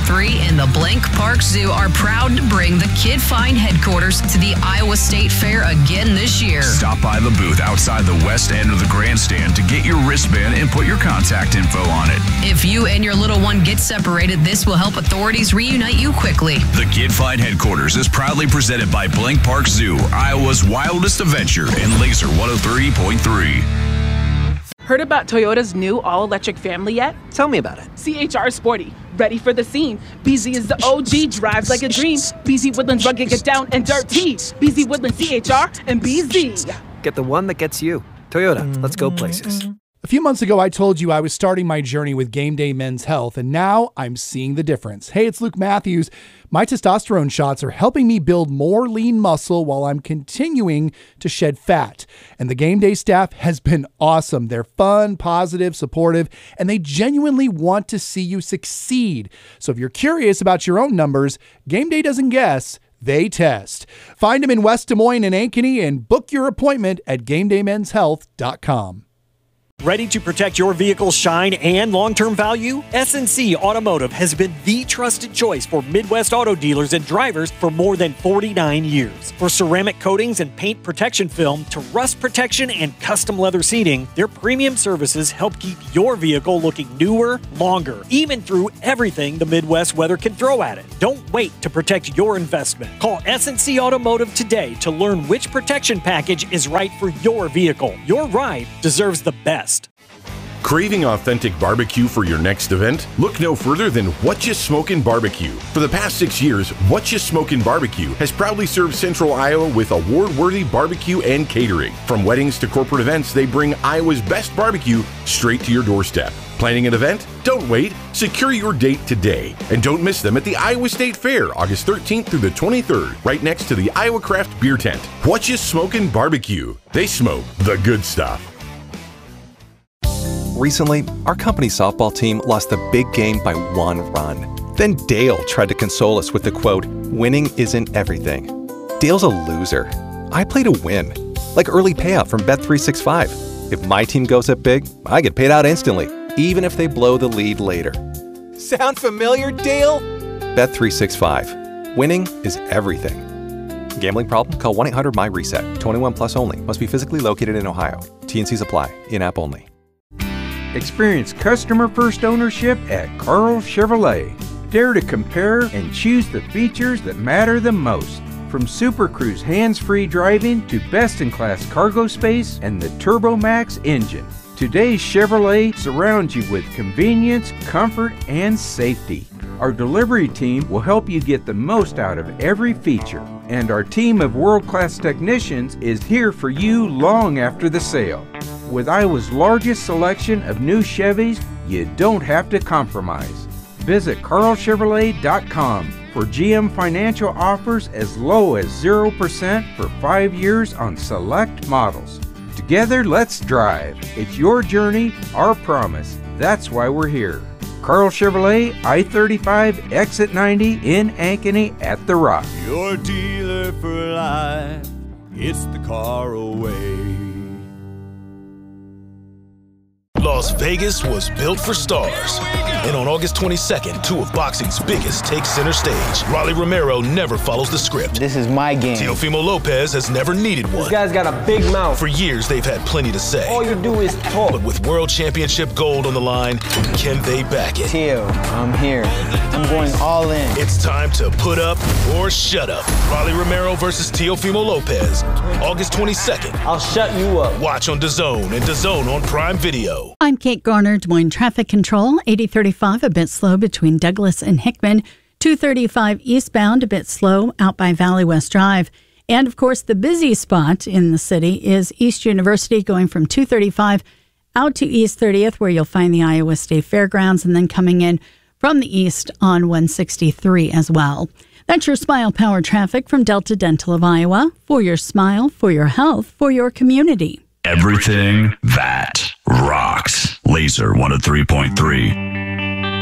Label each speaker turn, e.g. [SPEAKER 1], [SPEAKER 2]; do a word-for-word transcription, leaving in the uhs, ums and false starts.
[SPEAKER 1] three and the Blank Park Zoo are proud to bring the Kid Find headquarters to the Iowa State Fair again this year.
[SPEAKER 2] Stop by the booth outside the west end of the grandstand to get your wristband and put your contact info on it.
[SPEAKER 1] If you and your little one get separated, this will help authorities reunite you quickly.
[SPEAKER 2] The Kid Find headquarters is proudly presented by Blank Park Zoo, Iowa's wildest adventure, and Laser one oh three point three.
[SPEAKER 3] Heard about Toyota's new all-electric family yet?
[SPEAKER 4] Tell me about it.
[SPEAKER 3] C H R Sporty, ready for the scene. B Z is the O G, drives like a dream. B Z Woodlands rugged, get down and dirty. B Z Woodlands C H R and B Z.
[SPEAKER 4] Get the one that gets you. Toyota, let's go places.
[SPEAKER 5] A few months ago, I told you I was starting my journey with Game Day Men's Health, and now I'm seeing the difference. Hey, it's Luke Matthews. My testosterone shots are helping me build more lean muscle while I'm continuing to shed fat. And the Game Day staff has been awesome. They're fun, positive, supportive, and they genuinely want to see you succeed. So if you're curious about your own numbers, Game Day doesn't guess. They test. Find them in West Des Moines and Ankeny and book your appointment at game day men's health dot com.
[SPEAKER 6] Ready to protect your vehicle's shine and long-term value? S and C Automotive has been the trusted choice for Midwest auto dealers and drivers for more than forty-nine years. For ceramic coatings and paint protection film to rust protection and custom leather seating, their premium services help keep your vehicle looking newer, longer, even through everything the Midwest weather can throw at it. Don't wait to protect your investment. Call S and C Automotive today to learn which protection package is right for your vehicle. Your ride deserves the best.
[SPEAKER 7] Craving authentic barbecue for your next event? Look no further than What Ya Smokin' Barbecue. For the past six years, What Ya Smokin' Barbecue has proudly served Central Iowa with award-worthy barbecue and catering. From weddings to corporate events, they bring Iowa's best barbecue straight to your doorstep. Planning an event? Don't wait. Secure your date today. And don't miss them at the Iowa State Fair, August thirteenth through the twenty-third, right next to the Iowa Craft Beer Tent. What Ya Smokin' Barbecue. They smoke the good stuff.
[SPEAKER 8] Recently, our company softball team lost the big game by one run. Then Dale tried to console us with the quote, "Winning isn't everything." Dale's a loser. I play to win. Like early payout from Bet three sixty-five. If my team goes up big, I get paid out instantly, even if they blow the lead later.
[SPEAKER 9] Sound familiar, Dale?
[SPEAKER 8] Bet three sixty-five. Winning is everything. Gambling problem? Call one eight hundred M Y reset. twenty-one plus only. Must be physically located in Ohio. T N Cs apply. In-app only.
[SPEAKER 10] Experience customer-first ownership at Carl Chevrolet. Dare to compare and choose the features that matter the most. From Super Cruise hands-free driving to best-in-class cargo space and the TurboMax engine. Today's Chevrolet surrounds you with convenience, comfort, and safety. Our delivery team will help you get the most out of every feature. And our team of world-class technicians is here for you long after the sale. With Iowa's largest selection of new Chevys, you don't have to compromise. Visit carl chevrolet dot com for G M financial offers as low as zero percent for five years on select models. Together, let's drive. It's your journey, our promise. That's why we're here. Carl Chevrolet, I thirty-five, Exit ninety in Ankeny at The Rock.
[SPEAKER 11] Your dealer for life, it's the Carl way.
[SPEAKER 12] Las Vegas was built for stars. And on August twenty-second, two of boxing's biggest take center stage. Rolly Romero never follows the script.
[SPEAKER 13] This is my game.
[SPEAKER 12] Teofimo Lopez has never needed one.
[SPEAKER 13] This guy's got a big mouth.
[SPEAKER 12] For years, they've had plenty to say.
[SPEAKER 13] All you do is talk.
[SPEAKER 12] But with world championship gold on the line, can they back it?
[SPEAKER 13] Teo, I'm here. I'm going all in.
[SPEAKER 12] It's time to put up or shut up. Rolly Romero versus Teofimo Lopez. August twenty-second.
[SPEAKER 13] I'll shut you up.
[SPEAKER 12] Watch on DAZN and DAZN on Prime Video.
[SPEAKER 14] I'm Kate Garner, Des Moines Traffic Control. eighty thirty-five, a bit slow between Douglas and Hickman. two thirty-five eastbound, a bit slow out by Valley West Drive. And, of course, the busy spot in the city is East University going from two thirty-five out to East thirtieth, where you'll find the Iowa State Fairgrounds, and then coming in from the east on one sixty-three as well. That's your Smile Power traffic from Delta Dental of Iowa. For your smile, for your health, for your community.
[SPEAKER 2] Everything that rocks. Laser one oh three point three.